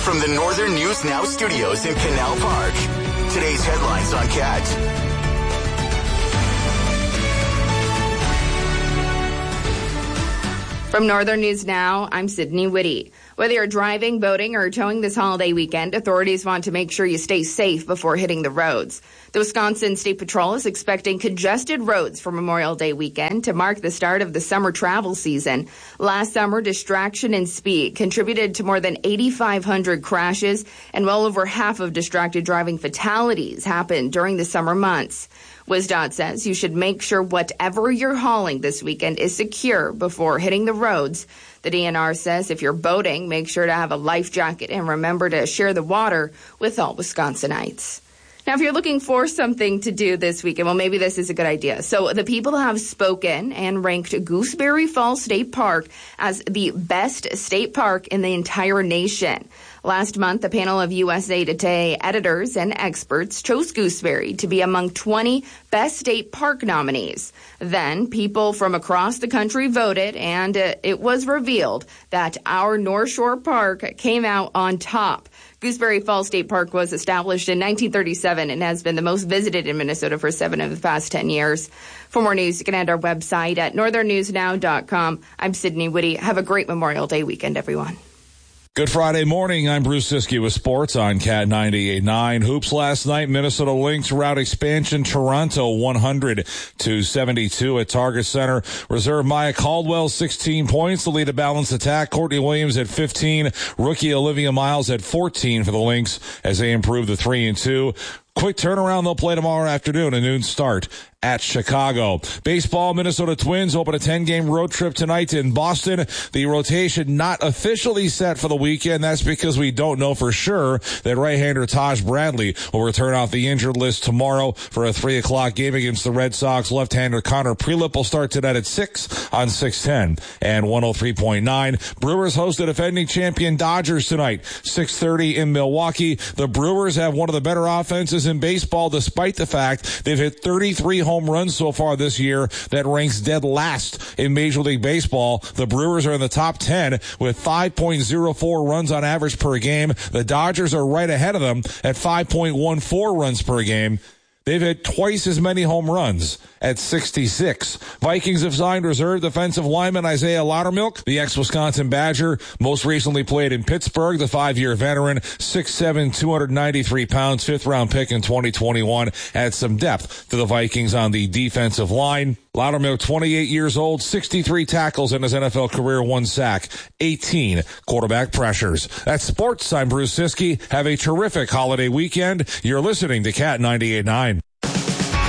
From the Northern News Now studios in Canal Park, today's headlines on CAT. From Northern News Now, I'm Sydney Whitty. Whether you're driving, boating, or towing this holiday weekend, authorities want to make sure you stay safe before hitting the roads. The Wisconsin State Patrol is expecting congested roads for Memorial Day weekend to mark the start of the summer travel season. Last summer, distraction and speed contributed to more than 8,500 crashes, and well over half of distracted driving fatalities happened during the summer months. WisDOT says you should make sure whatever you're hauling this weekend is secure before hitting the roads. The DNR says if you're boating, make sure to have a life jacket and remember to share the water with all Wisconsinites. Now, if you're looking for something to do this weekend, well, maybe this is a good idea. So the people have spoken and ranked Gooseberry Falls State Park as the best state park in the entire nation. Last month, a panel of USA Today editors and experts chose Gooseberry to be among 20 best state park nominees. Then people from across the country voted, and it was revealed that our North Shore Park came out on top. Gooseberry Falls State Park was established in 1937 and has been the most visited in Minnesota for 7 of the past 10 years. For more news, you can add our website at northernnewsnow.com. I'm Sydney Whitty. Have a great Memorial Day weekend, everyone. Good Friday morning. I'm Bruce Siskey with sports on CAT 98.9. Hoops last night. Minnesota Lynx rout expansion Toronto 100-72 at Target Center. Reserve Maya Caldwell 16 points to lead a balanced attack. Courtney Williams at 15. Rookie Olivia Miles at 14 for the Lynx as they improve to 3-2. Quick turnaround. They'll play tomorrow afternoon, a noon start at Chicago. Baseball, Minnesota Twins open a 10-game road trip tonight in Boston. The rotation not officially set for the weekend. That's because we don't know for sure that right-hander Taj Bradley will return off the injured list tomorrow for a 3 o'clock game against the Red Sox. Left-hander Connor Prelip will start tonight at 6 on 610 and 103.9. Brewers host the defending champion Dodgers tonight, 6:30 in Milwaukee. The Brewers have one of the better offenses in baseball, despite the fact they've hit 33 home runs so far this year. That ranks dead last in Major League Baseball. The Brewers are in the top 10 with 5.04 runs on average per game. The Dodgers are right ahead of them at 5.14 runs per game. They've hit twice as many home runs at 66. Vikings have signed reserve defensive lineman Isaiah Loudermilk, the ex-Wisconsin Badger, most recently played in Pittsburgh, the 5-year veteran, 6'7", 293 pounds, 5th-round pick in 2021, adds some depth to the Vikings on the defensive line. Loudermilk, 28 years old, 63 tackles in his NFL career, 1 sack, 18 quarterback pressures. That's sports. I'm Bruce Siskey. Have a terrific holiday weekend. You're listening to CAT 98.9.